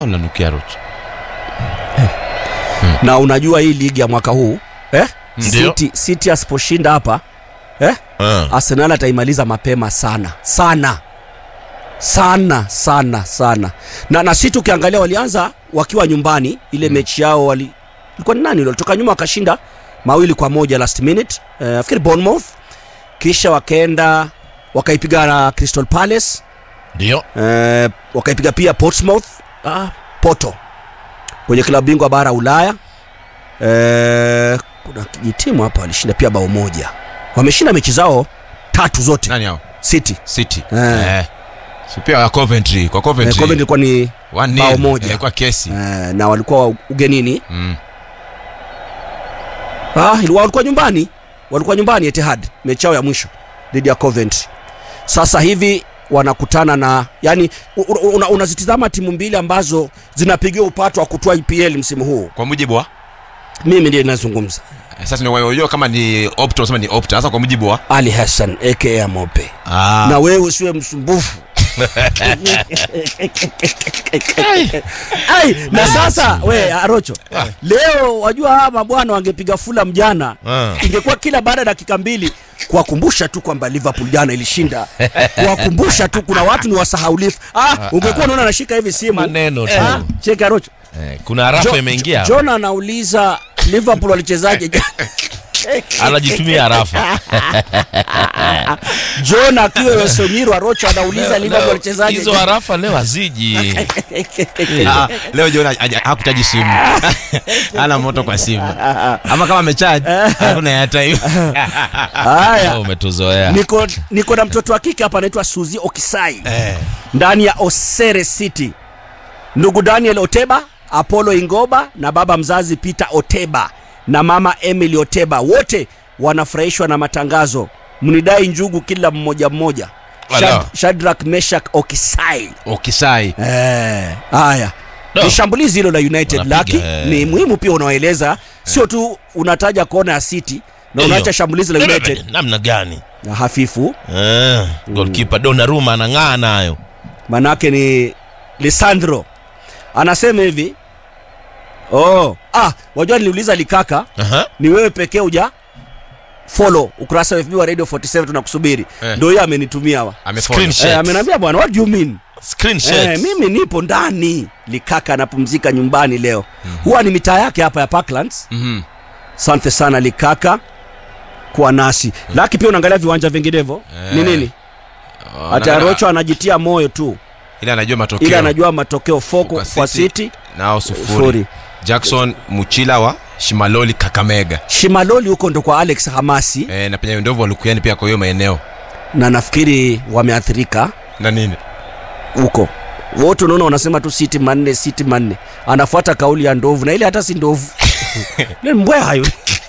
Unanukia Rocho. Na unajua hii ligi ya mwaka huu City asiposhinda hapa Arsenal ataimaliza mapema sana. Na City ukiangalia walianza wakiwa nyumbani ile mechi yao ilikuwa ni nani walitoka nyuma wakashinda 2-1 last minute. Nafikiri Bournemouth, kisha wakaenda wakaipiga na Crystal Palace. Ndio. Wakaipiga pia Portsmouth, Porto kwenye klabu bingwa bara Ulaya. Kuna kijitimu hapa walishinda pia 1. Wameshinda mechi zao 3 zote. Nani hao? City. Si pia Coventry. Kwa Coventry ilikuwa ni 1. Ilikuwa kesi. Na walikuwa ugenini. Walikuwa nyumbani Etihad mechi yao ya mwisho dhidi ya Coventry. Sasa hivi wanakutana na yani unazitizama timu mbili ambazo zinapigia upato wa kutoa EPL msimu huu. Kwa mujibu wa mimi ndiye ninazungumza. Sasa ni wewe kama ni Opta unasema ni Opta. Sasa kwa mujibu wa Ali Hassan aka Mope. Na wewe usiwe msumbufu. Na sasa Rocho, leo wajua hawa bwana wangepiga Fulham jana, ingekuwa kila baada ya dakika 2 kuwakumbusha tu kwamba Liverpool jana ilishinda, kuwakumbusha tu kuna watu ni wasahaulifu. Ungekuwa unaona anashika hivi simu maneno tu. Cheka Rocho, kuna harafu imeingia. John anauliza Liverpool walichezaje jana. Anajitumia harafa. John akiwa Wesonyiro Rocho anauliza Liverpool walichezaje. Hizo harafa leo haziji. Leo John hakutaji simu. Ana moto kwa simu. Ama kama amecharge hakuna hata hiyo. Haya, umetuzoea. Niko na mtoto wa kike hapa anaitwa Suzy Okisai. Ndani ya Osere City. Ndugu Daniel Oteba, Apollo Ingoba na baba mzazi Peter Oteba na mama Emily Oteba wote wanafurahishwa na matangazo. Mnidai njugu kila mmoja. Shadrack Meshak Okisai. Haya. Ni shambulizi hilo la United Lucky. Ni muhimu pia unaoeleza, sio tu unataja kona ya City na unaacha shambulizi la United. Namna gani? Na hafifu. Goalkeeper Donnarumma anang'aa nayo. Manake ni Lisandro. Anasema hivi. Wajua niliuliza Likaka, ni wewe pekee uja follow ukurasa wa FB wa Radio 47 tunakusubiri. Ndio yeye amenitumia hawa. Ameniambia bwana, what do you mean? Screenshot. Mimi nipo ndani. Likaka anapumzika nyumbani leo. Huwa ni mitaa yake hapa ya Parklands. Asante sana Likaka kwa nasi. Laki pia unaangalia viwanja vinginevyo. Ni nini? Hata Rocho anajitia moyo tu. Ile anajua matokeo foko kwa City nao 0. Jackson Muchila wa Shimaloli Kakamega. Shimaloli huko ndo kwa Alex Hamasi. Na penye ndovu walikuani pia kwa hiyo maeneo. Na nafikiri wameathirika na nini huko. Wote unaona wanasema tu City manne. Anafuata kauli ya ndovu na ile hata si ndovu. Ni mbwa hayo.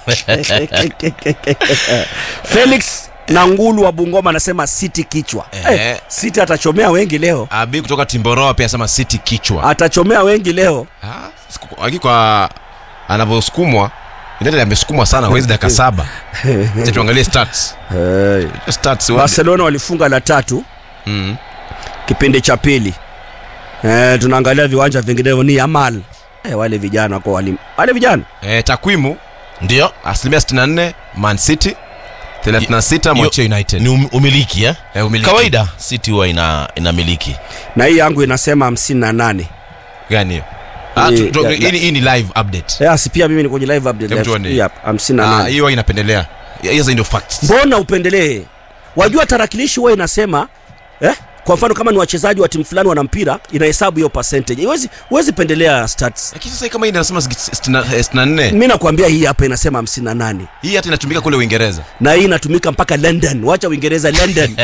Felix Nangulu wa Bungoma anasema City kichwa. City atachomea wengi leo. Abi kutoka Timboroa pia anasema City kichwa. Atachomea wengi leo. Kwa anavosukumwa United amesukumwa sana kwa dakika 7. Sasa tuangalie stats. Barcelona walifunga la 3 kipindi cha pili. Tunaangalia viwanja vinginevyo ni Yamal. Wale vijana kwa wale vijana. Takwimu ndio 64% Man City, 36 Manchester United. Ni umiliki umiliki. Kawaida City huwa inamiliki. Na hii yangu inasema 58. Gani hiyo? Hii ni live update. Si pia mimi niko kwenye live update. Yep, 58. Hiyo inapendelea. Hizo ndio facts. Mbona upendelee? Wajua tarakilishi huwa inasema kwa mfano kama ni wachezaji wa timu fulani wana mpira inahesabu hiyo percentage. Huwezi pendelea stats. Lakini sasa kama hii inasema 64. Mimi nakwambia hii hapa inasema 58. Hii hata inatumika kule Uingereza. Na hii inatumika mpaka London. Wacha Uingereza, London.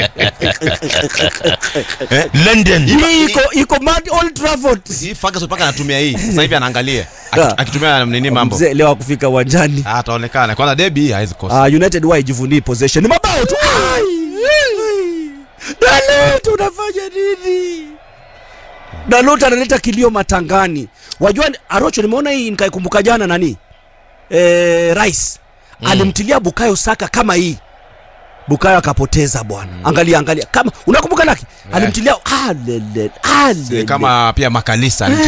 London. Hii iko Old Trafford. Hii Ferguson mpaka anatumia hii. Sasa hivi anaangalia. Akitumia nini mambo. Mzee leo kufika uwanjani. Ataonekana. Kwanza derby haiwezi kosa. United wajivunie possession. Ni mabao tu. Dalot unafanya nini? Dalot analeta kilio matangani. Wajua Arocho nimeona hii nikaikumbuka jana nani? Rice alimtilia Bukayo Saka kama hii. Bukayo akapoteza bwana. Angalia kama unakumbuka laki alimtilia kama pia Makalisa